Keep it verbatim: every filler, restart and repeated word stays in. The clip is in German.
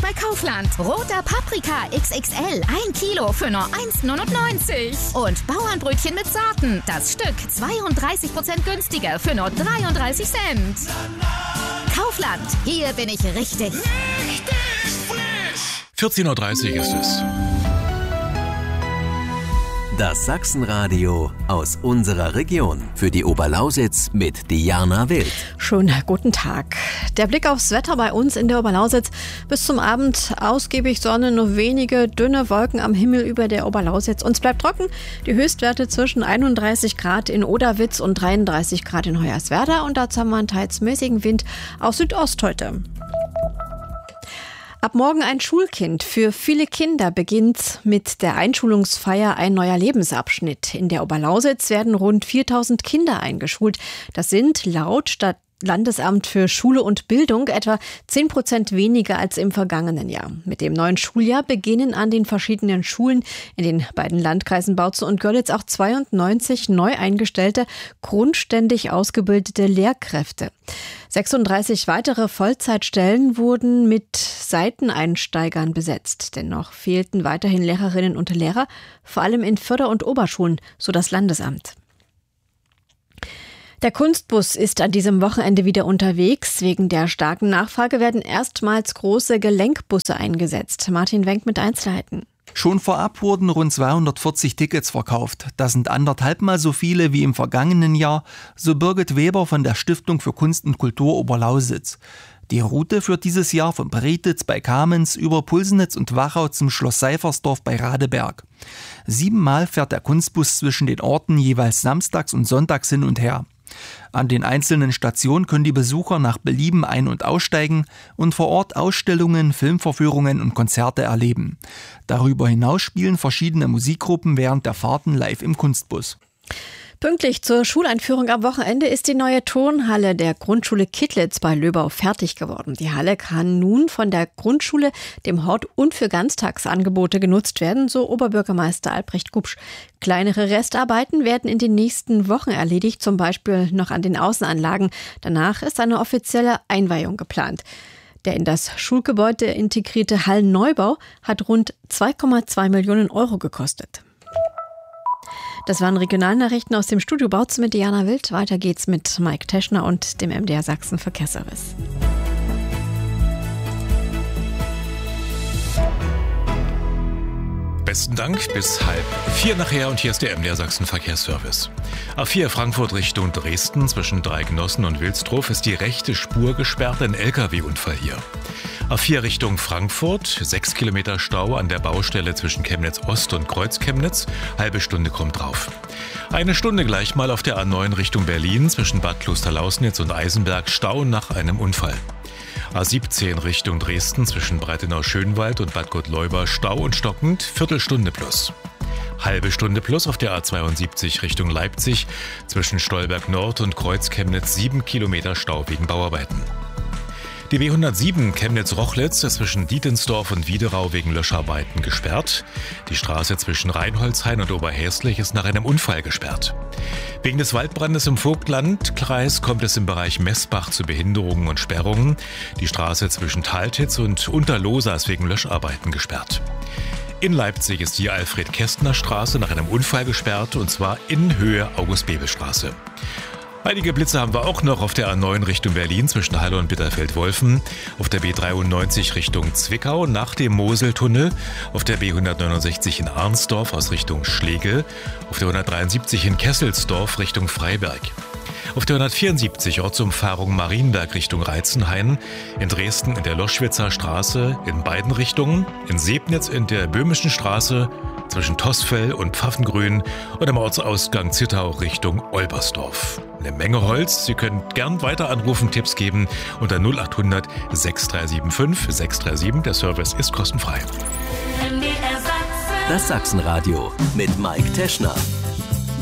bei Kaufland. Roter Paprika X X L, ein Kilo für nur eins neunundneunzig. Und Bauernbrötchen mit Sorten, das Stück zweiunddreißig Prozent günstiger für nur dreiunddreißig Cent. Kaufland, hier bin ich richtig. Richtig frisch. vierzehn Uhr dreißig ist es. Das Sachsenradio aus unserer Region. Für die Oberlausitz mit Diana Wild. Schönen guten Tag. Der Blick aufs Wetter bei uns in der Oberlausitz. Bis zum Abend ausgiebig Sonne, nur wenige dünne Wolken am Himmel über der Oberlausitz. Und es bleibt trocken. Die Höchstwerte zwischen einunddreißig Grad in Oderwitz und dreiunddreißig Grad in Hoyerswerda. Und dazu haben wir einen teils mäßigen Wind aus Südost heute. Ab morgen ein Schulkind. Für viele Kinder beginnt mit der Einschulungsfeier ein neuer Lebensabschnitt. In der Oberlausitz werden rund viertausend Kinder eingeschult. Das sind laut Stadt Landesamt für Schule und Bildung etwa zehn Prozent weniger als im vergangenen Jahr. Mit dem neuen Schuljahr beginnen an den verschiedenen Schulen in den beiden Landkreisen Bautzen und Görlitz auch zweiundneunzig neu eingestellte, grundständig ausgebildete Lehrkräfte. sechsunddreißig weitere Vollzeitstellen wurden mit Seiteneinsteigern besetzt. Dennoch fehlten weiterhin Lehrerinnen und Lehrer, vor allem in Förder- und Oberschulen, so das Landesamt. Der Kunstbus ist an diesem Wochenende wieder unterwegs. Wegen der starken Nachfrage werden erstmals große Gelenkbusse eingesetzt. Martin Wenk mit Einzelheiten. Schon vorab wurden rund zweihundertvierzig Tickets verkauft. Das sind anderthalbmal so viele wie im vergangenen Jahr, so Birgit Weber von der Stiftung für Kunst und Kultur Oberlausitz. Die Route führt dieses Jahr von Bretitz bei Kamenz über Pulsenitz und Wachau zum Schloss Seifersdorf bei Radeberg. Siebenmal fährt der Kunstbus zwischen den Orten jeweils samstags und sonntags hin und her. An den einzelnen Stationen können die Besucher nach Belieben ein- und aussteigen und vor Ort Ausstellungen, Filmvorführungen und Konzerte erleben. Darüber hinaus spielen verschiedene Musikgruppen während der Fahrten live im Kunstbus. Pünktlich zur Schuleinführung am Wochenende ist die neue Turnhalle der Grundschule Kittlitz bei Löbau fertig geworden. Die Halle kann nun von der Grundschule, dem Hort und für Ganztagsangebote genutzt werden, so Oberbürgermeister Albrecht Gubsch. Kleinere Restarbeiten werden in den nächsten Wochen erledigt, zum Beispiel noch an den Außenanlagen. Danach ist eine offizielle Einweihung geplant. Der in das Schulgebäude integrierte Hallenneubau hat rund zwei Komma zwei Millionen Euro gekostet. Das waren Regionalnachrichten aus dem Studio Bautzen mit Diana Wild. Weiter geht's mit Mike Teschner und dem M D R Sachsen Verkehrsservice. Besten Dank, bis halb vier nachher und hier ist der M D R Sachsen Verkehrsservice. A vier Frankfurt Richtung Dresden zwischen Dreigenossen und Wilsdruf ist die rechte Spur gesperrt, ein L K W-Unfall hier. A vier Richtung Frankfurt, sechs Kilometer Stau an der Baustelle zwischen Chemnitz Ost und Kreuz-Chemnitz, halbe Stunde kommt drauf. Eine Stunde gleich mal auf der A neun Richtung Berlin zwischen Bad Klosterlausnitz und Eisenberg, Stau nach einem Unfall. A siebzehn Richtung Dresden zwischen Breitenau-Schönwald und Bad Gottleuba, Stau und stockend, Viertelstunde plus. Halbe Stunde plus auf der A zweiundsiebzig Richtung Leipzig zwischen Stolberg Nord und Kreuz-Chemnitz, sieben Kilometer Stau wegen Bauarbeiten. Die B hundertsieben Chemnitz-Rochlitz ist zwischen Dietensdorf und Wiederau wegen Löscharbeiten gesperrt. Die Straße zwischen Rheinholzhain und Oberhäslich ist nach einem Unfall gesperrt. Wegen des Waldbrandes im Vogtlandkreis kommt es im Bereich Messbach zu Behinderungen und Sperrungen. Die Straße zwischen Taltitz und Unterlohsa ist wegen Löscharbeiten gesperrt. In Leipzig ist die Alfred-Kästner-Straße nach einem Unfall gesperrt, und zwar in Höhe August-Bebel-Straße. Einige Blitze haben wir auch noch auf der A neun Richtung Berlin zwischen Halle und Bitterfeld-Wolfen, auf der B dreiundneunzig Richtung Zwickau nach dem Moseltunnel, auf der B hundertneunundsechzig in Arnsdorf aus Richtung Schlegel, auf der hundertdreiundsiebzig in Kesselsdorf Richtung Freiberg. Auf der hundertvierundsiebzig Ortsumfahrung Marienberg Richtung Reitzenhain, in Dresden in der Loschwitzer Straße in beiden Richtungen, in Sebnitz in der Böhmischen Straße zwischen Tossfell und Pfaffengrün und am Ortsausgang Zittau Richtung Olbersdorf. Eine Menge Holz. Sie können gern weiter anrufen, Tipps geben unter null acht hundert sechs drei sieben fünf sechs drei sieben. Der Service ist kostenfrei. Das Sachsenradio mit Mike Teschner.